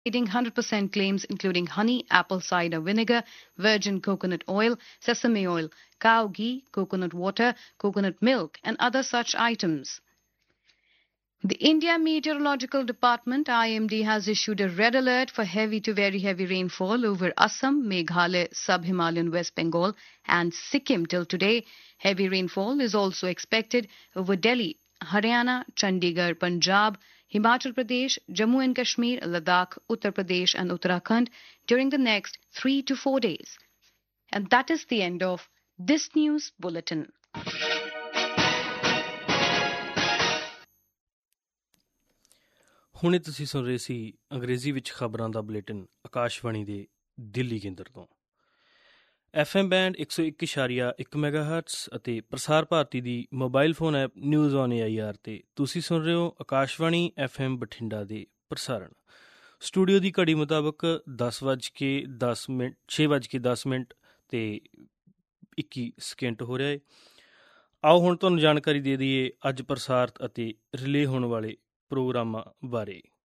Eating 100% claims including honey, apple cider vinegar, virgin coconut oil, sesame oil, cow ghee, coconut water, coconut milk, and other such items. The India Meteorological Department IMD has issued a red alert for heavy to very heavy rainfall over Assam, Meghalaya, Sub-Himalayan West Bengal and Sikkim till today. Heavy rainfall is also expected over Delhi, Haryana, Chandigarh, Punjab, Himachal Pradesh, Jammu and Kashmir, Ladakh, Uttar Pradesh and Uttarakhand during the next 3 to 4 days. And that is the end of this news bulletin. ਹੁਣੇ ਤੁਸੀਂ ਸੁਣ ਰਹੇ ਸੀ ਅੰਗਰੇਜ਼ੀ ਵਿੱਚ ਖਬਰਾਂ ਦਾ bulletin Akashvani ਦੇ ਦਿੱਲੀ ਕੇਂਦਰ ਤੋਂ। FM band 101.1 ਮੈਗਾਹਰਟਜ਼ ਅਤੇ ਪ੍ਰਸਾਰ ਭਾਰਤੀ ਦੀ mobile phone app news on AIR 'ਤੇ ਤੁਸੀਂ ਸੁਣ ਰਹੇ ਹੋ ਆਕਾਸ਼ਵਾਣੀ FM ਬਠਿੰਡਾ ਦੇ ਪ੍ਰਸਾਰਣ। ਸਟੂਡੀਓ ਦੀ ਘੜੀ ਮੁਤਾਬਕ 6:10 ਤੇ 21 ਸਕਿੰਟ ਹੋ ਰਿਹਾ ਹੈ। ਆਓ ਹੁਣ ਤੁਹਾਨੂੰ ਜਾਣਕਾਰੀ ਦੇ ਦਈਏ ਅੱਜ ਪ੍ਰਸਾਰਿਤ ਅਤੇ ਰਿਲੇ ਹੋਣ ਵਾਲੇ ਪ੍ਰੋਗਰਾਮਾਂ ਬਾਰੇ।